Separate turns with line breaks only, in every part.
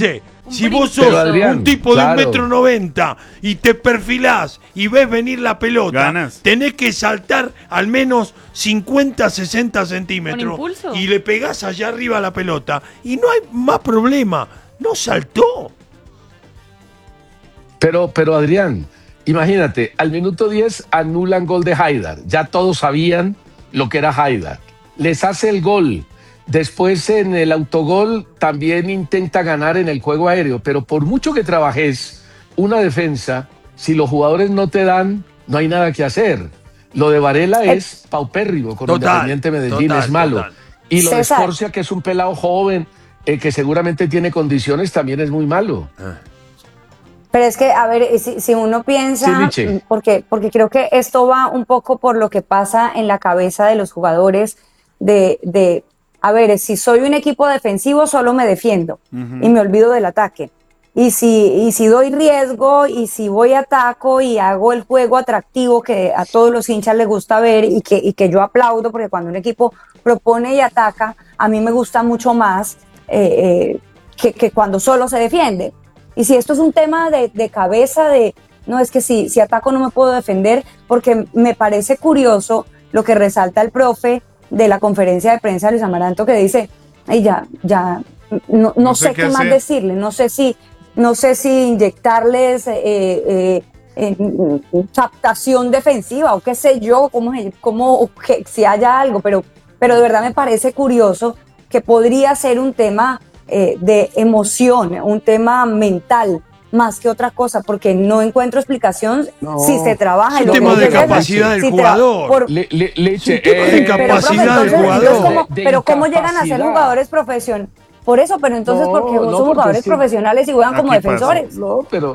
dice, si vos sos
Adrián,
un tipo
claro,
de 1,90 m y te perfilás y ves venir la pelota,
ganas.
tenés que saltar al menos 50, 60 centímetros
¿Con impulso?
y le pegás allá arriba a la pelota y no hay más problema. No saltó.
Pero Adrián, imagínate, al minuto 10 anulan gol de Haidar. Ya todos sabían lo que era Haidar. Les hace el gol. Después en el autogol también intenta ganar en el juego aéreo. Pero por mucho que trabajes una defensa, si los jugadores no te dan, no hay nada que hacer. Lo de Varela es paupérrimo con Independiente Medellín, es malo.
Total.
Y lo de
César.
Escorcia, que es un pelado joven, que seguramente tiene condiciones, también es muy malo.
Pero es que, a ver, si uno piensa,
Sí, Liche.
porque creo que esto va un poco por lo que pasa en la cabeza de los jugadores a ver, si soy un equipo defensivo, solo me defiendo y me olvido del ataque. Y si doy riesgo y si voy a ataco y hago el juego atractivo que a todos los hinchas les gusta ver y que yo aplaudo, porque cuando un equipo propone y ataca, a mí me gusta mucho más que cuando solo se defiende. Y si esto es un tema de cabeza, no, es que si ataco no me puedo defender, porque me parece curioso lo que resalta el profe de la conferencia de prensa de Luis Amaranto, que dice, ay, no sé qué más decirle, no sé si inyectarles captación defensiva o qué sé yo, si haya algo, pero de verdad me parece curioso que podría ser un tema de emoción, un tema mental, más que otra cosa, porque no encuentro explicación si se trabaja.
Es un tema de capacidad del jugador.
De
capacidad del jugador.
Pero ¿cómo llegan a ser jugadores profesionales? Por eso, pero entonces, porque son jugadores profesionales y juegan como defensores.
No, pero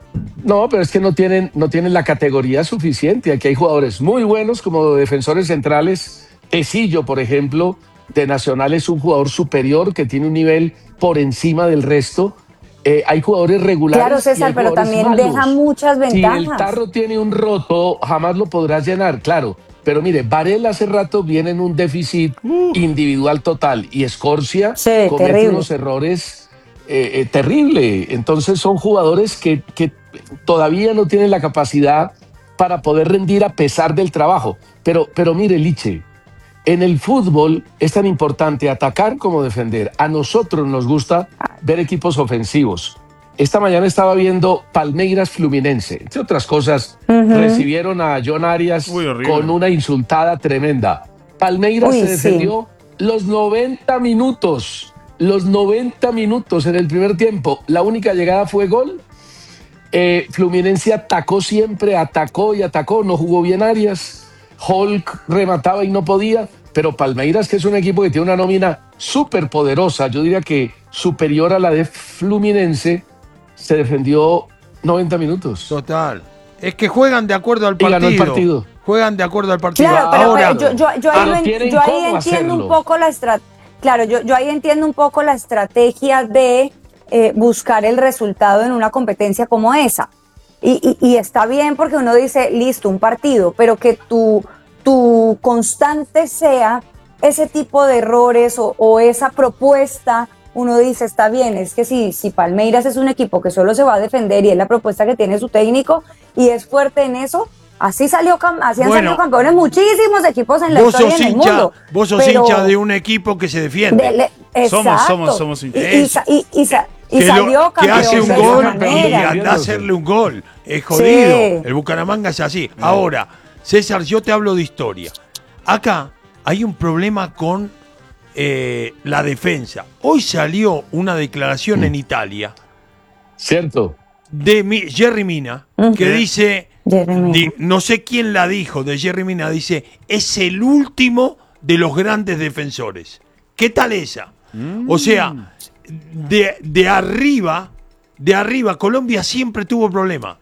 es que no tienen la categoría suficiente. Aquí hay jugadores muy buenos como defensores centrales. Tecillo, por ejemplo, de Nacional es un jugador superior que tiene un nivel por encima del resto. Hay jugadores regulares.
Claro, César, pero también
malos.
deja muchas ventajas.
Si el tarro tiene un roto, jamás lo podrás llenar, claro. Pero mire, Varela hace rato viene en un déficit individual total y Escorcia comete
terrible.
unos errores terrible. Entonces son jugadores que todavía no tienen la capacidad para poder rendir a pesar del trabajo. Pero mire, Liche, en el fútbol es tan importante atacar como defender. A nosotros nos gusta ver equipos ofensivos. Esta mañana estaba viendo Palmeiras Fluminense. Entre otras cosas, recibieron a John Arias con una insultada tremenda. Palmeiras se defendió los 90 minutos. Los 90 minutos en el primer tiempo. La única llegada fue gol. Fluminense atacó siempre, atacó y atacó. No jugó bien Arias. Hulk remataba y no podía, pero Palmeiras, que es un equipo que tiene una nómina súper poderosa, yo diría que superior a la de Fluminense, se defendió 90 minutos.
Total. Es que juegan de acuerdo al
Y ganó el partido.
Juegan de acuerdo al partido.
Claro,
Ahora,
pero yo ahí entiendo un poco la estrategia. Claro, yo ahí entiendo un poco la estrategia de buscar el resultado en una competencia como esa. Y está bien porque uno dice, listo, un partido, pero que tu constante sea ese tipo de errores o esa propuesta, uno dice, está bien, es que si Palmeiras es un equipo que solo se va a defender y es la propuesta que tiene su técnico y es fuerte en eso, así han salido campeones muchísimos equipos en la historia en el mundo.
Vos sos hincha de un equipo que se defiende.
Somos hinchas.
Y salió
que hace un
campeón de
gol
esa
y
manera.
anda a hacerle un gol. Es jodido.
Sí.
El Bucaramanga es así. Ahora, César, yo te hablo de historia. Acá hay un problema con la defensa. Hoy salió una declaración en Italia.
¿Cierto?
De Jerry Mina, que dice, no sé quién la dijo, de Jerry Mina, dice, es el último de los grandes defensores. ¿Qué tal esa? O sea, de arriba, Colombia siempre tuvo problemas.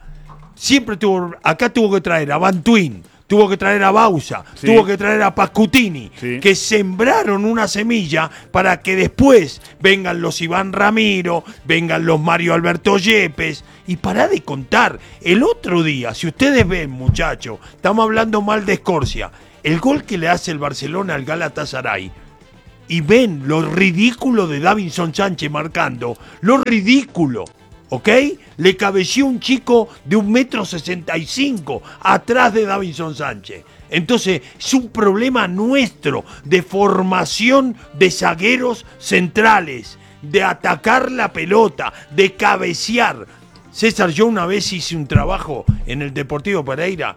Acá tuvo que traer a Bantuin, tuvo que traer a Bausa, tuvo que traer a Pascutini, que sembraron una semilla para que después vengan los Iván Ramiro, vengan los Mario Alberto Yepes, y pará de contar. El otro día, si ustedes ven, muchachos, estamos hablando mal de Escorcia, el gol que le hace el Barcelona al Galatasaray, y ven lo ridículo de Davinson Sánchez marcando, lo ridículo, ¿ok? Le cabeció un chico de 1,65 m atrás de Davinson Sánchez. Entonces, es un problema nuestro de formación de zagueros centrales, de atacar la pelota, de cabecear. César, yo una vez hice un trabajo en el Deportivo Pereira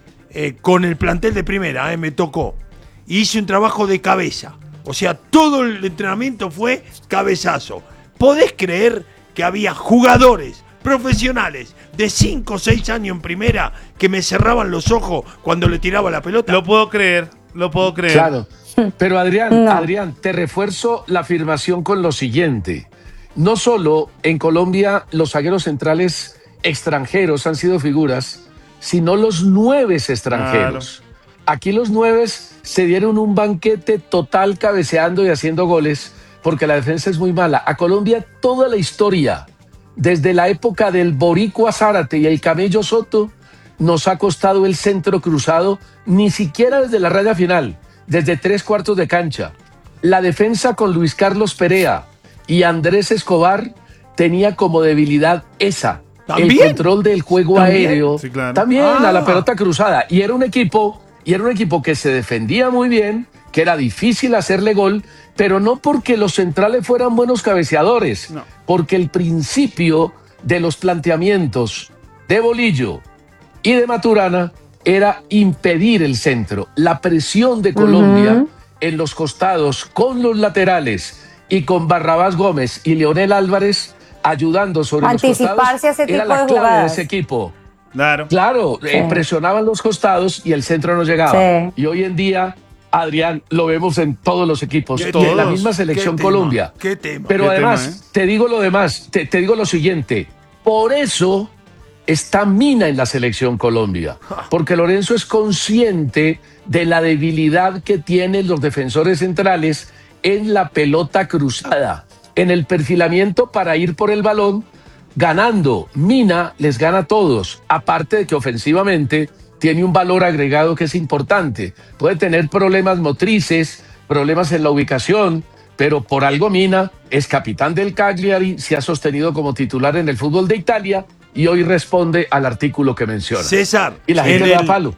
con el plantel de primera, me tocó. Hice un trabajo de cabeza. O sea, todo el entrenamiento fue cabezazo. ¿Podés creer que había jugadores profesionales de 5 o 6 años en primera que me cerraban los ojos cuando le tiraba la pelota?
Lo puedo creer.
Claro. Pero Adrián, te refuerzo la afirmación con lo siguiente. No solo en Colombia los zagueros centrales extranjeros han sido figuras, sino los 9 extranjeros. Claro. Aquí los 9 se dieron un banquete total cabeceando y haciendo goles porque la defensa es muy mala. A Colombia toda la historia, desde la época del Boricua Zárate y el Camello Soto, nos ha costado el centro cruzado, ni siquiera desde la raya final, desde 3/4 de cancha. La defensa con Luis Carlos Perea y Andrés Escobar tenía como debilidad esa, ¿también? El control del juego aéreo, sí, claro. También a la pelota cruzada. Y era un equipo que se defendía muy bien, que era difícil hacerle gol, pero no porque los centrales fueran buenos cabeceadores, no. Porque el principio de los planteamientos de Bolillo y de Maturana era impedir el centro. La presión de Colombia en los costados con los laterales y con Barrabás Gómez y Leonel Álvarez ayudando sobre los costados,
ese tipo
era la
de
clave de ese equipo. Claro, sí. Presionaban los costados y el centro no llegaba. Sí. Y hoy en día, Adrián, lo vemos en todos los equipos, en la misma selección Colombia.
¿Qué tema?
Pero además, te digo lo demás, te digo lo siguiente. Por eso está Mina en la selección Colombia, porque Lorenzo es consciente de la debilidad que tienen los defensores centrales en la pelota cruzada, en el perfilamiento para ir por el balón ganando. Mina les gana a todos, aparte de que ofensivamente tiene un valor agregado que es importante. Puede tener problemas motrices, problemas en la ubicación, pero por algo Mina es capitán del Cagliari, se ha sostenido como titular en el fútbol de Italia y hoy responde al artículo que menciona.
César,
y la gente le da palo.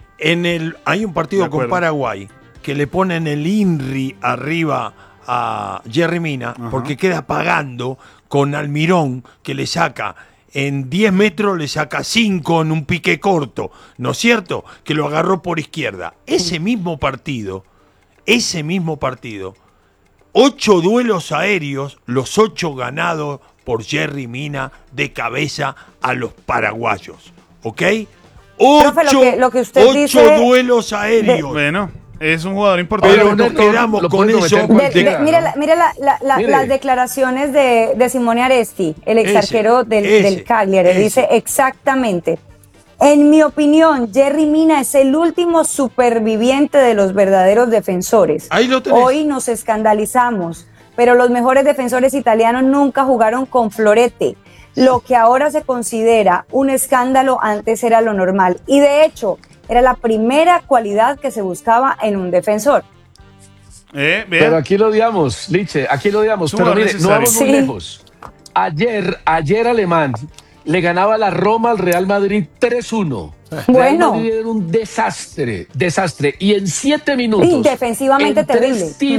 Hay un partido con Paraguay que le ponen el INRI arriba a Jerry Mina, porque queda pagando con Almirón, que le saca en 10 metros, le saca 5 en un pique corto, ¿no es cierto? Que lo agarró por izquierda. Ese mismo partido, 8 duelos aéreos, los 8 ganados por Jerry Mina de cabeza a los paraguayos, ¿ok? 8
lo que usted dice
duelos aéreos.
Bueno, es un jugador importante.
Pero nos quedamos con eso.
Mira las declaraciones de Simone Aresti, el ex arquero del Cagliari. Dice exactamente: en mi opinión, Jerry Mina es el último superviviente de los verdaderos defensores.
Ahí lo tenés.
Hoy nos escandalizamos, pero los mejores defensores italianos nunca jugaron con florete. Lo que ahora se considera un escándalo antes era lo normal. Y de hecho, era la primera cualidad que se buscaba en un defensor.
Pero aquí lo odiamos, Liche, aquí lo odiamos. Pero mire, no vamos muy lejos. Ayer Alemán le ganaba la Roma al Real Madrid 3-1. Real Madrid era un desastre. Y en 7 minutos,
y defensivamente terrible.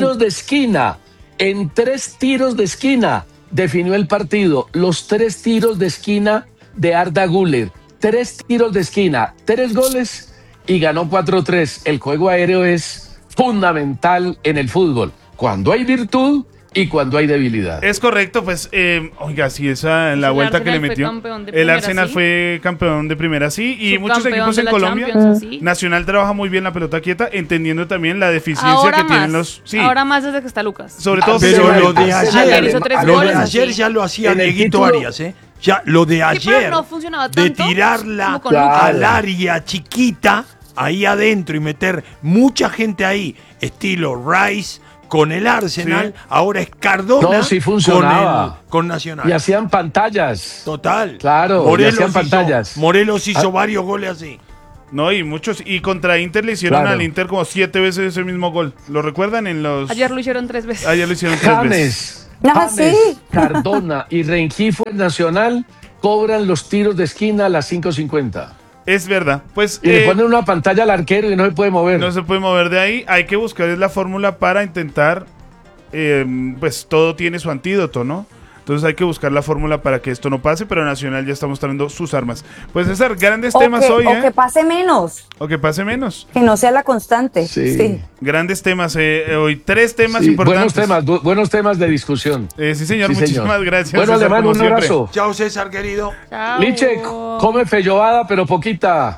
En 3 tiros de esquina, definió el partido. Los 3 tiros de esquina de Arda Güler. 3 tiros de esquina, 3 goles y ganó 4-3. El juego aéreo es fundamental en el fútbol, cuando hay virtud y cuando hay debilidad.
Es correcto, pues, oiga, sí, esa la vuelta que le metió. El Arsenal fue campeón de primera, sí, y muchos equipos en Colombia. Nacional trabaja muy bien la pelota quieta, entendiendo también la deficiencia que tienen los.
Sí. Ahora más desde que está Lucas.
Sobre todo,
pero lo de ayer ya lo hacía Dieguito Arias, Ya lo de ayer,
no funcionaba tanto,
de tirarla al área chiquita, ahí adentro y meter mucha gente ahí, estilo Rice con el Arsenal, ahora es Cardona con Nacional.
Y hacían pantallas.
Total.
Claro,
Morelos
hacían pantallas.
Morelos hizo varios goles así.
No, y muchos. Y contra Inter le hicieron al Inter como 7 veces ese mismo gol. ¿Lo recuerdan en los...?
Ayer lo hicieron 3 veces.
Ayer lo hicieron 3 veces.
Sí.
Cardona y Rengifo en Nacional cobran los tiros de esquina a las 5:50.
Es verdad. Pues,
y le ponen una pantalla al arquero y no se puede mover.
No se puede mover de ahí. Hay que buscar la fórmula para intentar... pues todo tiene su antídoto, ¿no? Entonces hay que buscar la fórmula para que esto no pase, pero Nacional ya está mostrando sus armas. Pues César, grandes temas hoy,
O que pase menos.
O que pase menos.
Que no sea la constante. Sí.
Grandes temas hoy, 3 temas importantes.
Buenos temas de discusión.
Sí, señor, muchísimas gracias.
Bueno,
César,
Alemán, un abrazo.
Chao, César, querido.
Chao.
Liche, come feijoada, pero poquita.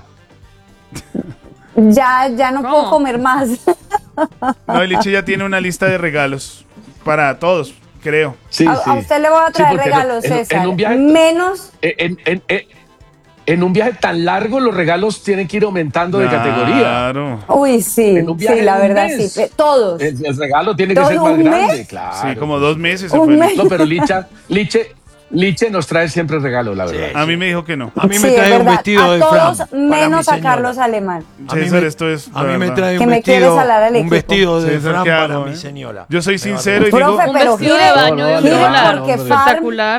Ya no puedo comer más.
No, Liche ya tiene una lista de regalos para todos. Creo.
A usted le voy a traer regalos, César.
En un viaje,
menos.
En un viaje tan largo, los regalos tienen que ir aumentando de categoría.
Claro.
Uy, sí. Sí, la verdad, sí. Todos.
El regalo tiene que ser más grande, claro.
Sí, como 2 meses.
No,
pero Liche nos trae siempre regalos, la verdad.
A mí me dijo que no.
A mí me trae un vestido de
todos
Fran.
menos a Carlos Alemán.
César, esto es.
A mí me trae
un
vestido de
César,
Fran
¿qué
para
hago,
mi señora.
Yo soy sincero y
Profe,
digo.
Un vestido de baño
porque
espectacular.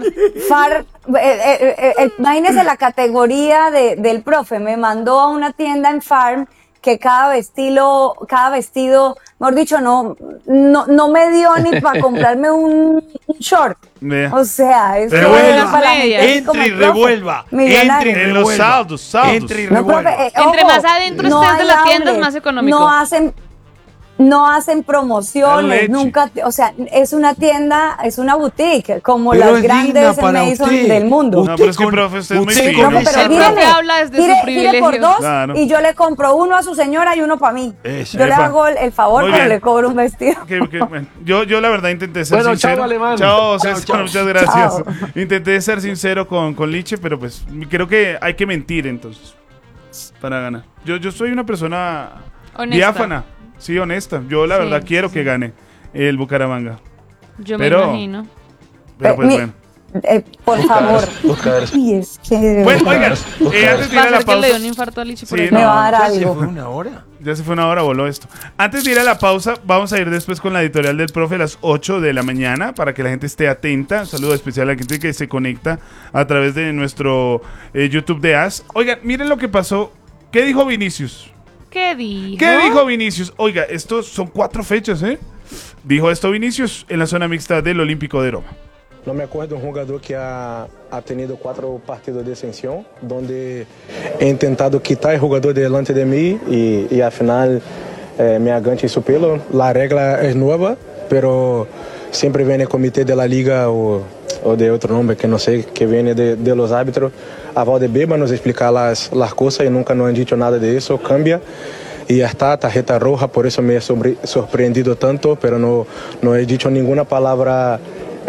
Imagínese la categoría del profe. Me mandó a una tienda en Farm que cada vestido, mejor dicho, no me dio ni para comprarme un short.
Vea.
O sea, eso
Revuelva.
es para la gente como
Entre y
el profe,
revuelva.
millonario.
En los saldos.
Entre y revuelva.
Entre más adentro estés de la tienda es más económico.
No hacen promociones, nunca, o sea, es una tienda, es una boutique, como
pero
las grandes Mason del mundo.
No, pero es que, profe, usted es muy fino.
Pero
el profe habla desde su privilegio.
Por 2
Claro.
y yo le compro uno a su señora y uno para mí.
Eso.
Yo le hago el favor,
Muy
pero
bien.
le cobro un vestido.
Bueno, yo la verdad intenté ser sincero.
Chao, Alemán.
Chao, César, muchas gracias.
Chao.
Intenté ser sincero con Liche, pero pues creo que hay que mentir entonces para ganar. Yo soy una persona
Honesta.
diáfana, sí, honesta. Yo la verdad quiero que gane el Bucaramanga.
Yo
Pero-
me imagino.
Pero pues bueno.
Por favor. Ay, es que...
Pues oigan, antes de ir
Va
a
a
la
ser que le
pausa.
dio un infarto a Liche por
Sí,
eso.
Me va a dar
¿Ya se
algo.
fue una hora?
Ya se fue una hora, voló esto. Antes de ir a la pausa, vamos a ir después con la editorial del profe a las 8 de la mañana para que la gente esté atenta. Un saludo especial a la gente que se conecta a través de nuestro YouTube de AS. Oigan, miren lo que pasó. ¿Qué dijo Vinicius?
¿Qué dijo?
¿Qué dijo Vinicius? Oiga, estos son 4 fechas, ¿eh? Dijo esto Vinicius en la zona mixta del Olímpico de Roma.
No me acuerdo de un jugador que ha tenido 4 partidos de exención, donde he intentado quitar el jugador delante de mí y al final me aganché su pelo. La regla es nueva, pero siempre viene el comité de la liga o de otro nombre que no sé, que viene de los árbitros a Valdebeba nos explicar las cosas y nunca nos han dicho nada de eso, cambia. Y ya está, tarjeta roja, por eso me he sorprendido tanto, pero no he dicho ninguna palabra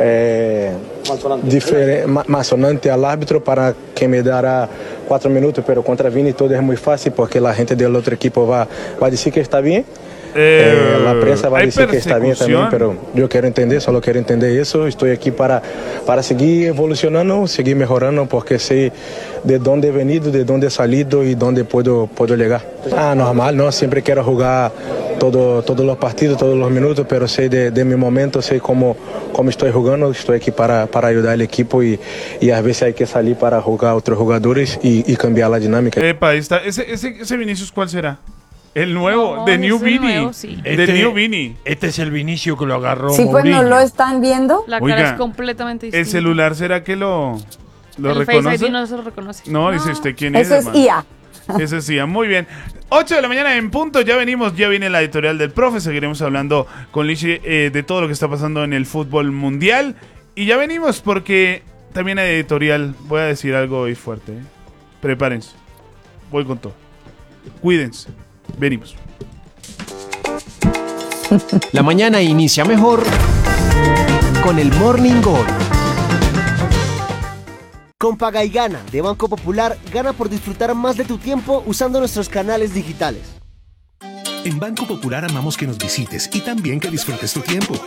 masonante al árbitro para que me dará 4 minutos, pero contra Vini todo es muy fácil porque la gente del otro equipo va a decir que está bien. La prensa va a decir que está bien también, pero yo quiero entender, solo quiero entender eso. Estoy aquí para seguir evolucionando, seguir mejorando, porque sé de dónde he venido, de dónde he salido y dónde puedo llegar. Normal, ¿no? Siempre quiero jugar todos los partidos, todos los minutos, pero sé de mi momento, sé cómo estoy jugando, estoy aquí para ayudar al equipo y a veces hay que salir para jugar a otros jugadores y cambiar la dinámica.
Epa, ahí está. ¿Ese Vinicius cuál será? El nuevo, de New Vini.
Sí.
New Vini.
Este es el Vinicius que lo agarró
Sí, pues
Mourinho.
no lo están viendo.
La cara
Oiga,
es completamente distinta.
¿El celular será que lo
el
reconoce?
Face ID no se lo reconoce.
No, dice usted quién es.
Eso es
hermano?
IA.
Eso es IA. Muy bien. 8 de la mañana en punto. Ya viene la editorial del profe. Seguiremos hablando con Liche de todo lo que está pasando en el fútbol mundial. Y ya venimos porque también hay editorial. Voy a decir algo hoy fuerte. Prepárense. Voy con todo. Cuídense. Venimos.
La mañana inicia mejor con el Morning Gol.
Con Paga y Gana de Banco Popular, gana por disfrutar más de tu tiempo usando nuestros canales digitales.
En Banco Popular amamos que nos visites y también que disfrutes tu tiempo.